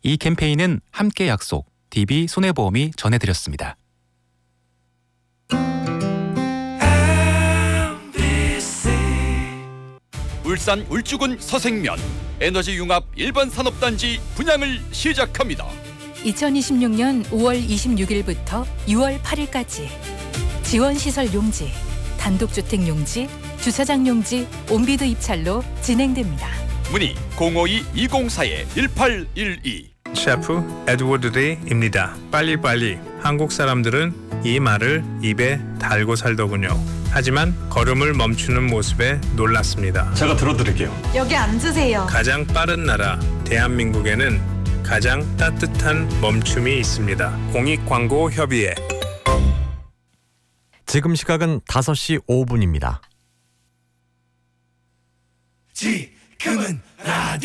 이 캠페인은 함께 약속, DB 손해보험이 전해드렸습니다. 울산 울주군 서생면 에너지융합 일반 산업단지 분양을 시작합니다. 2026년 5월 26일부터 6월 8일까지 지원시설 용지, 단독주택 용지, 주차장 용지, 온비드 입찰로 진행됩니다. 문의 052-204-1812. 셰프 에드워드 리입니다. 빨리빨리. 한국 사람들은 이 말을 입에 달고 살더군요. 하지만 걸음을 멈추는 모습에 놀랐습니다. 제가 들어드릴게요. 여기 앉으세요. 가장 빠른 나라 대한민국에는 가장 따뜻한 멈춤이 있습니다. 공익광고협의회. 지금 시각은 5시 5분입니다. 지금은 라디오